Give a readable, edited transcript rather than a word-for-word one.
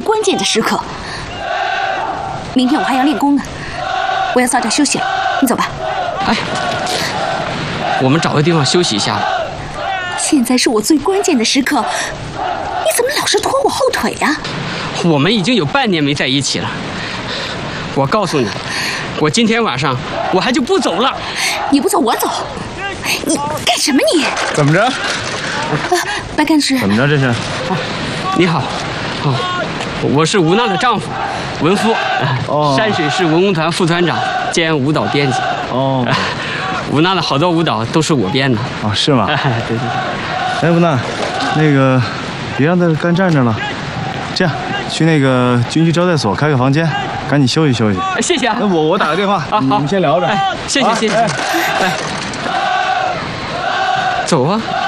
关键的时刻。明天我还要练功呢，我要早点休息了。你走吧。 哎，我们找个地方休息一下吧。 现在是我最关键的时刻，你怎么老是拖我后腿呀？ 我们已经有半年没在一起了。我告诉你，我今天晚上我还就不走了。 你不走我走。你干什么你？ 怎么着？ 白干事。 怎么着这是？ 你好，我是吴娜的丈夫，文夫，山水市文工团副团长兼舞蹈编辑。 哦， 吴娜的好多舞蹈都是我编的。 哦，是吗？ 对。 哎，吴娜，那个别让他干站着了，这样去那个军区招待所开个房间，赶紧休息休息。 谢谢啊。 那我打个电话，你们先聊着。 谢谢。哎，走啊。